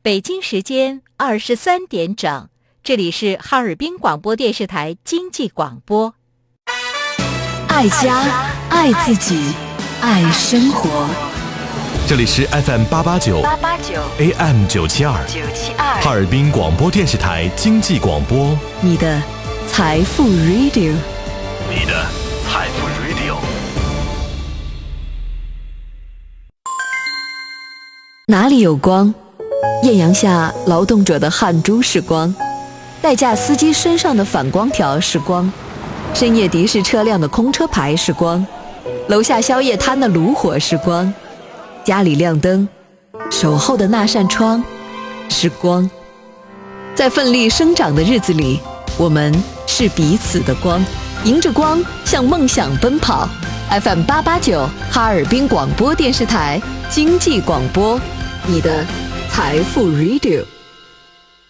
北京时间23点整，这里是哈尔滨广播电视台经济广播。 爱家，爱自己，爱生活。 这里是 FM889 AM972 哈尔滨广播电视台经济广播， 你的财富 Radio， 你的财富 Radio。 哪里有光？艳阳下劳动者的汗珠是光，代驾司机身上的反光条是光，深夜的士车辆的空车牌是光，楼下宵夜摊的炉火是光，家里亮灯，守候的那扇窗是光。在奋力生长的日子里，我们是彼此的光，迎着光向梦想奔跑。 FM889 哈尔滨广播电视台经济广播，你的财富 Radio。